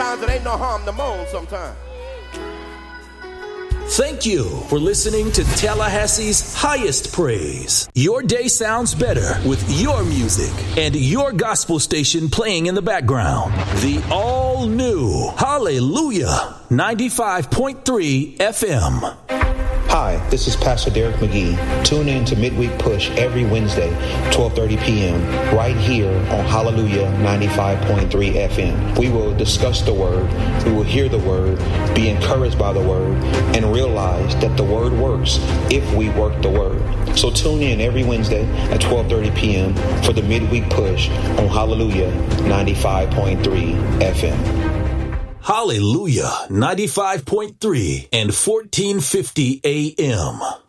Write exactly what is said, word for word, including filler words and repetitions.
sometimes it ain't no harm to moan sometimes. Thank you for listening to Tallahassee's Highest Praise. Your day sounds better with your music and your gospel station playing in the background. The all-new Hallelujah ninety-five point three F M. Hi, this is Pastor Derek McGee. Tune in to Midweek Push every Wednesday, twelve thirty p.m., right here on Hallelujah ninety-five point three F M. We will discuss the Word, we will hear the Word, be encouraged by the Word, and realize that the Word works if we work the Word. So tune in every Wednesday at twelve thirty p.m. for the Midweek Push on Hallelujah ninety-five point three F M. Hallelujah ninety-five point three and fourteen fifty A M.